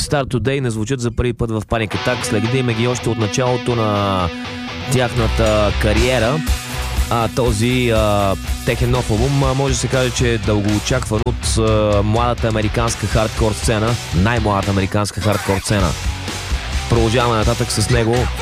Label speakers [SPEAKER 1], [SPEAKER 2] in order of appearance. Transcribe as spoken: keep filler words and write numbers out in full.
[SPEAKER 1] Start Today не звучат за първи път в Panic Attack. Следим ги още от началото на тяхната кариера. А, този а, техен нов албум а, може да се каже, че е дългоочакван от а, младата американска хардкор сцена, най-младата американска хардкор сцена. Продължаваме нататък с него.